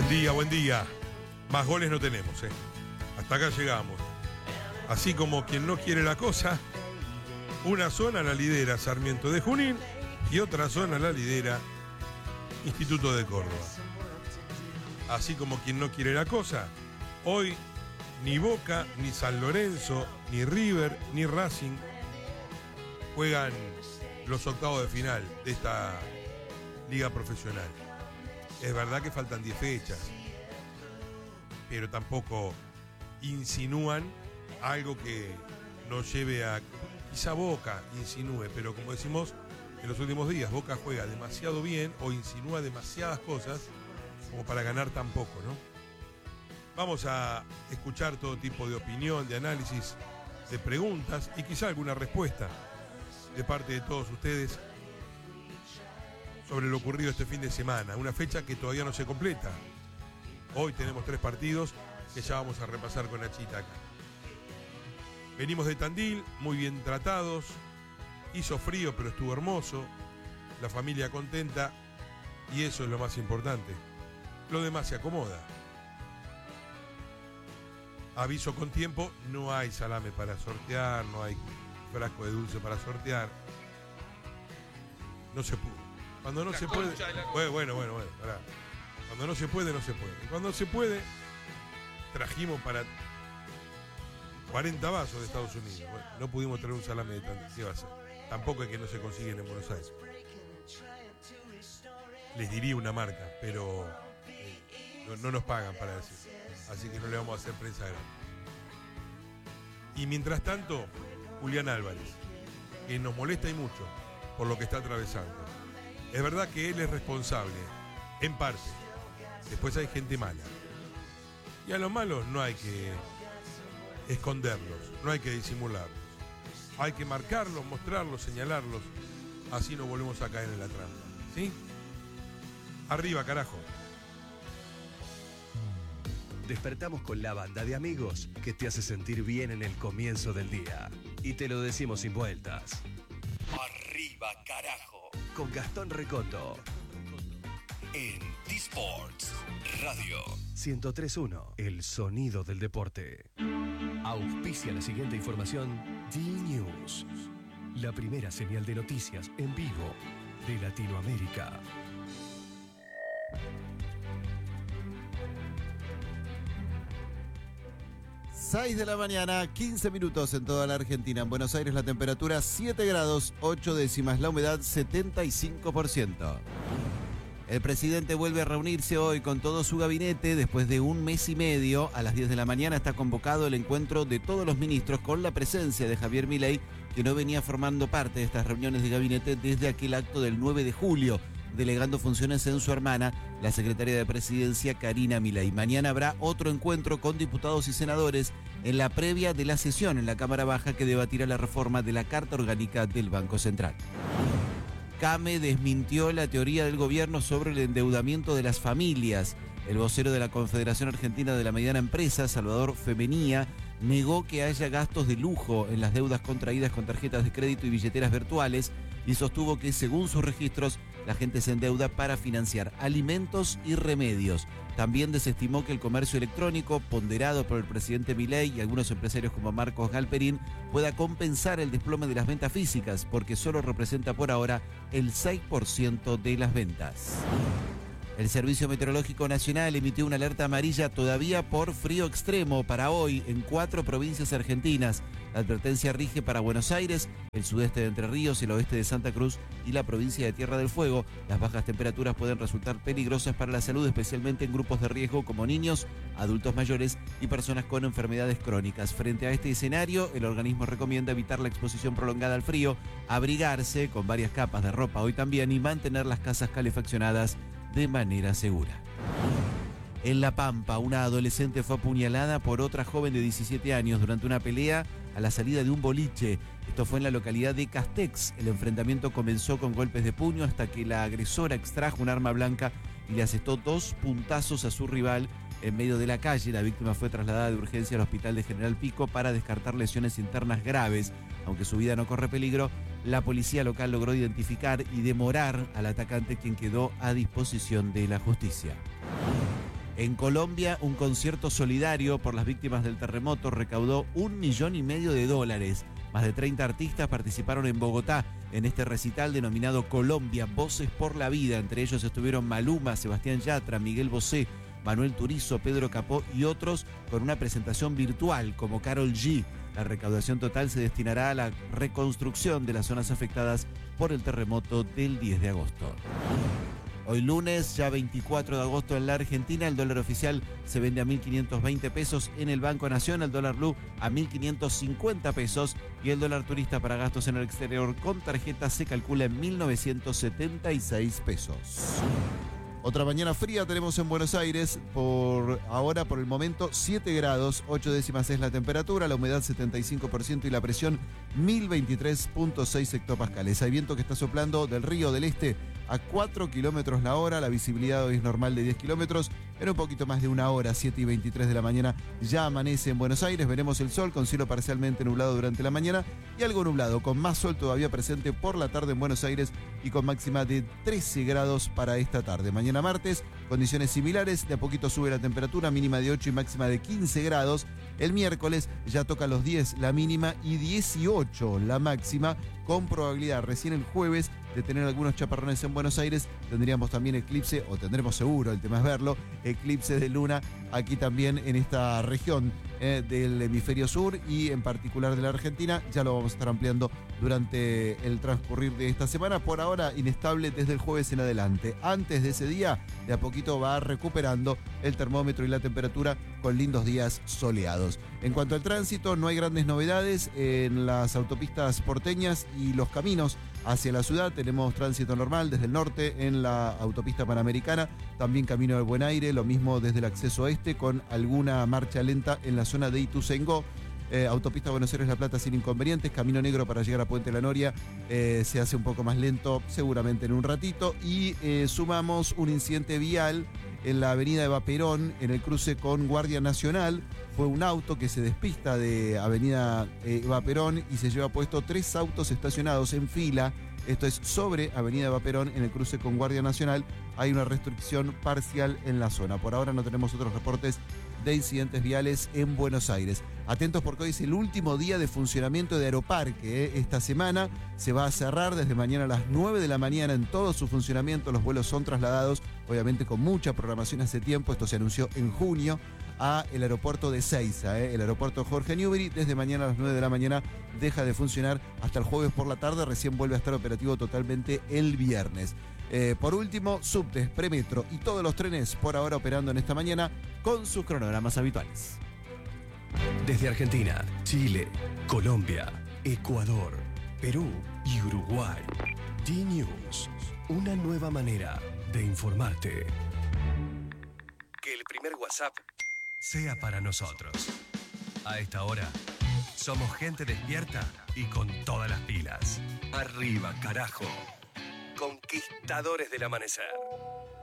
Buen día. Más goles no tenemos, Hasta acá llegamos. Así como quien no quiere la cosa, una zona la lidera Sarmiento de Junín y otra zona la lidera Instituto de Córdoba. Así como quien no quiere la cosa, hoy ni Boca, ni San Lorenzo, ni River, ni Racing juegan los octavos de final de esta liga profesional. Es verdad que faltan 10 fechas, pero tampoco insinúan algo que nos lleve a... Quizá Boca insinúe, pero como decimos en los últimos días, Boca juega demasiado bien o insinúa demasiadas cosas como para ganar tan poco, ¿no? Vamos a escuchar todo tipo de opinión, de análisis, de preguntas y quizá alguna respuesta de parte de todos ustedes sobre lo ocurrido este fin de semana, una fecha que todavía no se completa. Hoy tenemos 3 partidos que ya vamos a repasar con Nachita acá. Venimos de Tandil, muy bien tratados, hizo frío pero estuvo hermoso, la familia contenta y eso es lo más importante. Lo demás se acomoda. Aviso con tiempo, no hay salame para sortear, no hay frasco de dulce para sortear. No se pudo. Cuando no se puede... Bueno, pará. Cuando no se puede, no se puede. Cuando se puede, trajimos para 40 vasos de Estados Unidos. Bueno, no pudimos traer un salame de tanto. ¿Qué va a ser? Tampoco es que no se consiguen en Buenos Aires. Les diría una marca, pero no nos pagan para decir. Así que no le vamos a hacer prensa grande. Y mientras tanto, Julián Álvarez, que nos molesta y mucho por lo que está atravesando. Es verdad que él es responsable, en parte. Después hay gente mala. Y a los malos no hay que esconderlos, no hay que disimularlos. Hay que marcarlos, mostrarlos, señalarlos. Así no volvemos a caer en la trampa. ¿Sí? Arriba, carajo. Despertamos con la banda de amigos que te hace sentir bien en el comienzo del día. Y te lo decimos sin vueltas. Arriba, carajo. Con Gastón Recoto. En T-Sports Radio 103.1, el sonido del deporte. Auspicia la siguiente información D-News, la primera señal de noticias en vivo de Latinoamérica. Seis de la mañana, 15 minutos en toda la Argentina. En Buenos Aires la temperatura 7 grados 8 décimas, la humedad 75%. El presidente vuelve a reunirse hoy con todo su gabinete después de un mes y medio. A las 10 de la mañana está convocado el encuentro de todos los ministros con la presencia de Javier Milei, que no venía formando parte de estas reuniones de gabinete desde aquel acto del 9 de julio, delegando funciones en su hermana, la secretaria de Presidencia, Karina Milei. Mañana habrá otro encuentro con diputados y senadores en la previa de la sesión en la Cámara Baja que debatirá la reforma de la Carta Orgánica del Banco Central. CAME desmintió la teoría del gobierno sobre el endeudamiento de las familias. El vocero de la Confederación Argentina de la Mediana Empresa, Salvador Femenía, negó que haya gastos de lujo en las deudas contraídas con tarjetas de crédito y billeteras virtuales y sostuvo que, según sus registros, la gente se endeuda para financiar alimentos y remedios. También desestimó que el comercio electrónico, ponderado por el presidente Milei y algunos empresarios como Marcos Galperín, pueda compensar el desplome de las ventas físicas, porque solo representa por ahora el 6% de las ventas. El Servicio Meteorológico Nacional emitió una alerta amarilla todavía por frío extremo para hoy en 4 provincias argentinas. La advertencia rige para Buenos Aires, el sudeste de Entre Ríos, el oeste de Santa Cruz y la provincia de Tierra del Fuego. Las bajas temperaturas pueden resultar peligrosas para la salud, especialmente en grupos de riesgo como niños, adultos mayores y personas con enfermedades crónicas. Frente a este escenario, el organismo recomienda evitar la exposición prolongada al frío, abrigarse con varias capas de ropa hoy también y mantener las casas calefaccionadas de manera segura. En La Pampa, una adolescente fue apuñalada por otra joven de 17 años durante una pelea a la salida de un boliche. Esto fue en la localidad de Castex. El enfrentamiento comenzó con golpes de puño hasta que la agresora extrajo un arma blanca y le asestó 2 puntazos a su rival en medio de la calle. La víctima fue trasladada de urgencia al hospital de General Pico para descartar lesiones internas graves. Aunque su vida no corre peligro, la policía local logró identificar y demorar al atacante, quien quedó a disposición de la justicia. En Colombia, un concierto solidario por las víctimas del terremoto recaudó $1,5 millones. Más de 30 artistas participaron en Bogotá en este recital denominado Colombia, Voces por la Vida. Entre ellos estuvieron Maluma, Sebastián Yatra, Miguel Bosé, Manuel Turizo, Pedro Capó y otros, con una presentación virtual como Karol G. La recaudación total se destinará a la reconstrucción de las zonas afectadas por el terremoto del 10 de agosto. Hoy lunes, ya 24 de agosto en la Argentina, el dólar oficial se vende a 1.520 pesos en el Banco Nación, el dólar blue a 1.550 pesos y el dólar turista para gastos en el exterior con tarjeta se calcula en 1.976 pesos. Otra mañana fría tenemos en Buenos Aires, por el momento 7 grados, 8 décimas es la temperatura, la humedad 75% y la presión 1023.6 hectopascales. Hay viento que está soplando del río del Este a 4 kilómetros la hora, la visibilidad hoy es normal de 10 kilómetros, en un poquito más de una hora, 7:23 de la mañana, ya amanece en Buenos Aires, veremos el sol con cielo parcialmente nublado durante la mañana y algo nublado, con más sol todavía presente por la tarde en Buenos Aires y con máxima de 13 grados para esta tarde. Mañana martes, condiciones similares, de a poquito sube la temperatura, mínima de 8 y máxima de 15 grados. El miércoles ya toca los 10 la mínima y 18 la máxima, con probabilidad recién el jueves de tener algunos chaparrones en Buenos Aires. Tendríamos también eclipse, o tendremos seguro, el tema es verlo, eclipse de luna aquí también en esta región del hemisferio sur y en particular de la Argentina. Ya lo vamos a estar ampliando durante el transcurrir de esta semana. Por ahora inestable desde el jueves en adelante. Antes de ese día, de a poquito va recuperando el termómetro y la temperatura con lindos días soleados. En cuanto al tránsito, no hay grandes novedades en las autopistas porteñas y los caminos hacia la ciudad. Tenemos tránsito normal desde el norte en la autopista panamericana, también camino del Buen Aire, lo mismo desde el acceso este, con alguna marcha lenta en la zona de Ituzaingó. Autopista Buenos Aires-La Plata sin inconvenientes, camino negro para llegar a Puente La Noria se hace un poco más lento seguramente en un ratito y sumamos un incidente vial en la avenida Eva Perón en el cruce con Guardia Nacional. Fue un auto que se despista de avenida Eva Perón y se lleva puesto 3 autos estacionados en fila. Esto es sobre avenida Eva Perón en el cruce con Guardia Nacional. Hay una restricción parcial en la zona. Por ahora no tenemos otros reportes de incidentes viales en Buenos Aires. Atentos porque hoy es el último día de funcionamiento de Aeroparque. Esta semana se va a cerrar desde mañana a las 9 de la mañana en todo su funcionamiento. Los vuelos son trasladados, obviamente con mucha programación hace tiempo. Esto se anunció en junio, a el aeropuerto de Ezeiza, el aeropuerto Jorge Newbery. Desde mañana a las 9 de la mañana deja de funcionar hasta el jueves por la tarde. Recién vuelve a estar operativo totalmente el viernes. Por último, subtes, premetro y todos los trenes por ahora operando en esta mañana con sus cronogramas habituales. Desde Argentina, Chile, Colombia, Ecuador, Perú y Uruguay. D-News, una nueva manera de informarte. Que el primer WhatsApp sea para nosotros. A esta hora, somos gente despierta y con todas las pilas. Arriba, carajo. Conquistadores del amanecer.